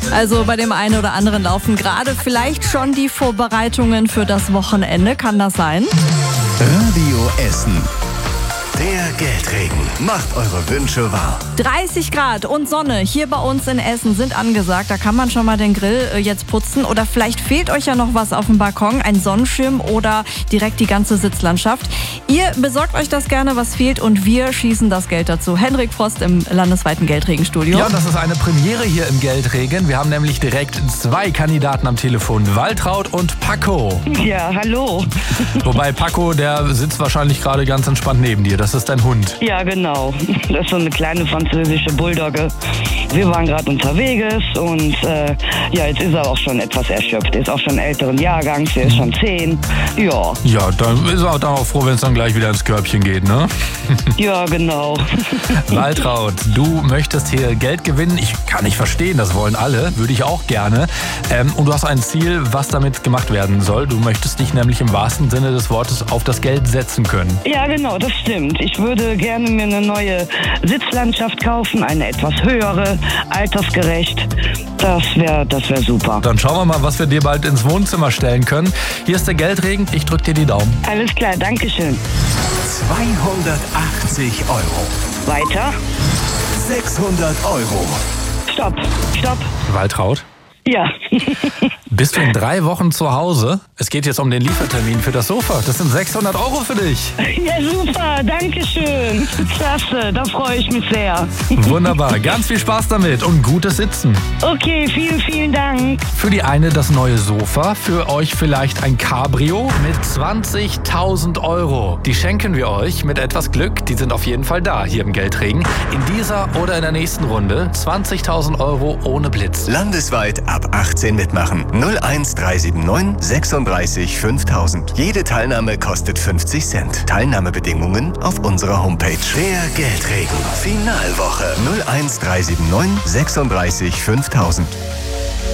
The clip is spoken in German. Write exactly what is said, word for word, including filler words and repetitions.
Also bei dem einen oder anderen laufen gerade vielleicht schon die Vorbereitungen für das Wochenende. Kann das sein? Radio Essen. Der Geldregen macht eure Wünsche wahr. dreißig Grad und Sonne hier bei uns in Essen sind angesagt. Da kann man schon mal den Grill äh, jetzt putzen. Oder vielleicht fehlt euch ja noch was auf dem Balkon. Ein Sonnenschirm oder direkt die ganze Sitzlandschaft. Ihr besorgt euch das gerne, was fehlt. Und wir schießen das Geld dazu. Henrik Frost im landesweiten Geldregenstudio. Ja, das ist eine Premiere hier im Geldregen. Wir haben nämlich direkt zwei Kandidaten am Telefon. Waltraud und Paco. Ja, hallo. Wobei Paco, der sitzt wahrscheinlich gerade ganz entspannt neben dir. Das ist dein Hund. Ja, genau. Das ist so eine kleine französische Bulldogge. Wir waren gerade unterwegs und äh, ja, jetzt ist er auch schon etwas erschöpft. Er ist auch schon älteren Jahrgangs, er ist schon zehn. Ja. Ja, dann ist er auch, dann auch froh, wenn es dann gleich wieder ins Körbchen geht, ne? Ja, genau. Waltraud, du möchtest hier Geld gewinnen. Ich kann nicht verstehen, das wollen alle. Würde ich auch gerne. Ähm, und du hast ein Ziel, was damit gemacht werden soll. Du möchtest dich nämlich im wahrsten Sinne des Wortes auf das Geld setzen können. Ja, genau, das stimmt. Ich würde gerne mir eine neue Sitzlandschaft kaufen, eine etwas höhere, altersgerecht. Das wäre das wär super. Dann schauen wir mal, was wir dir bald ins Wohnzimmer stellen können. Hier ist der Geldregen. Ich drück dir die Daumen. Alles klar, danke schön. zweihundertachtzig Euro. Weiter. sechshundert Euro. Stopp, stopp. Waltraud? Ja. Bist du in drei Wochen zu Hause? Es geht jetzt um den Liefertermin für das Sofa. Das sind sechshundert Euro für dich. Ja, super, danke schön. Klasse, da freue ich mich sehr. Wunderbar, ganz viel Spaß damit und gutes Sitzen. Okay, vielen, vielen Dank. Für die eine das neue Sofa, für euch vielleicht ein Cabrio mit zwanzigtausend Euro. Die schenken wir euch mit etwas Glück. Die sind auf jeden Fall da hier im Geldregen. In dieser oder in der nächsten Runde zwanzigtausend Euro ohne Blitz. Landesweit ab achtzehn mitmachen. null eins drei sieben neun sechsunddreißig fünftausend. Jede Teilnahme kostet fünfzig Cent. Teilnahmebedingungen auf unserer Homepage. Der Geldregen. Finalwoche. null eins drei sieben neun sechsunddreißig fünftausend.